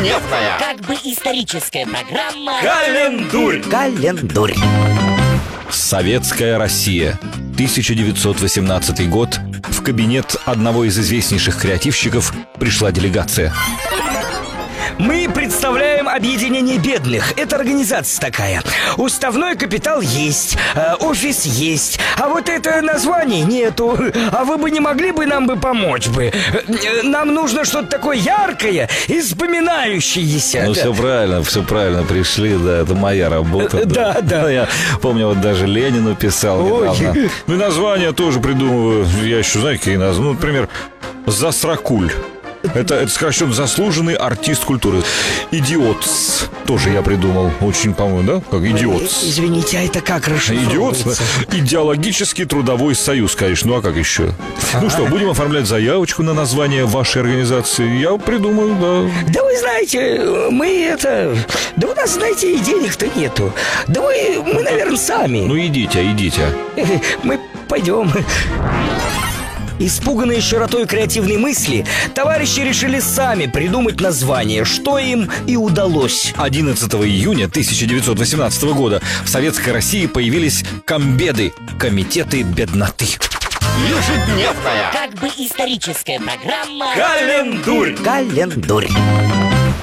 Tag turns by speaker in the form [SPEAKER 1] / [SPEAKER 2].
[SPEAKER 1] Ежедневная,
[SPEAKER 2] как бы историческая программа
[SPEAKER 1] Календурь.
[SPEAKER 3] Календурь.
[SPEAKER 4] Советская Россия, 1918 год. В кабинет одного из известнейших креативщиков пришла делегация.
[SPEAKER 3] Мы представляем объединение бедных. Это организация такая. Уставной капитал есть, офис есть, а вот это название нету. А вы бы не могли бы нам бы помочь бы? Нам нужно что-то такое яркое и вспоминающееся.
[SPEAKER 4] Ну, все правильно пришли, да, это моя работа.
[SPEAKER 3] Да.
[SPEAKER 4] Я помню, вот даже Ленину писал недавно. Ну и названия тоже придумываю. Я еще знаю, какие названия. Ну, например, Засракуль. Это сокращенно заслуженный артист культуры. Идиотс тоже я придумал. Очень, по-моему, да? Как идиотс.
[SPEAKER 3] Извините, а это как расшифровывается?
[SPEAKER 4] Идиотс. Идеологический трудовой союз, конечно. Ну а как еще? Ну что, будем оформлять заявочку на название вашей организации? Я придумаю, да.
[SPEAKER 3] Да вы знаете, Да у нас, знаете, и денег-то нету. Да мы, наверное, сами.
[SPEAKER 4] Ну идите.
[SPEAKER 3] Мы пойдем. Испуганные широтой креативной мысли, товарищи решили сами придумать название, что им и удалось.
[SPEAKER 4] 11 июня 1918 года в Советской России появились комбеды, комитеты бедноты.
[SPEAKER 1] Ежедневная,
[SPEAKER 2] как бы историческая программа
[SPEAKER 1] Календурь.
[SPEAKER 3] Календурь.